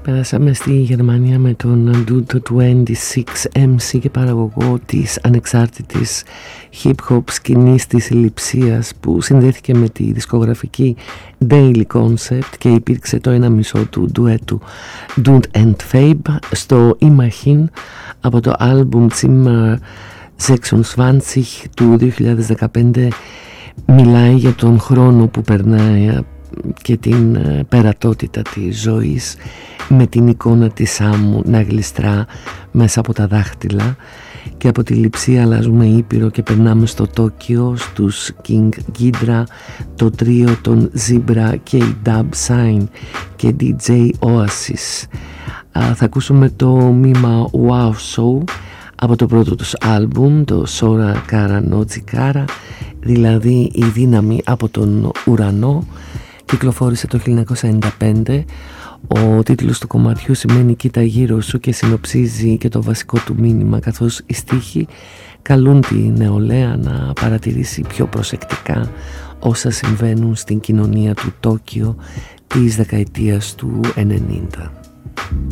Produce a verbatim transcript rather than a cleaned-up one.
Πέρασαμε στη Γερμανία με τον Dude είκοσι έξι εμ σι και παραγωγό της ανεξάρτητης hip-hop σκηνής της Λειψίας, που συνδέθηκε με τη δισκογραφική Daily Concept και υπήρξε το ένα μισό του ντουέτου Dude and Fabe στο Imagine από το άλμπουμ Zimmer εξακόσια είκοσι του δύο χιλιάδες δεκαπέντε. Μιλάει για τον χρόνο που περνάει και την περατότητα της ζωής, με την εικόνα της Σάμου να γλιστρά μέσα από τα δάχτυλα, και από τη Λειψία αλλάζουμε ήπειρο και περνάμε στο Τόκιο, στους King Ghidra, το τρίο των Zebra και η Dub Sign και ντι τζέι Oasis. Α, θα ακούσουμε το μήμα Wow Show από το πρώτο τους άλμπουμ, το Sora Kara no Chikara, δηλαδή η δύναμη από τον ουρανό. Κυκλοφόρησε το χίλια εννιακόσια ενενήντα πέντε. Ο τίτλος του κομματιού σημαίνει «Κοίτα γύρω σου» και συνοψίζει και το βασικό του μήνυμα, καθώς οι στίχοι καλούν τη νεολαία να παρατηρήσει πιο προσεκτικά όσα συμβαίνουν στην κοινωνία του Τόκιο της δεκαετίας του ενενήντα.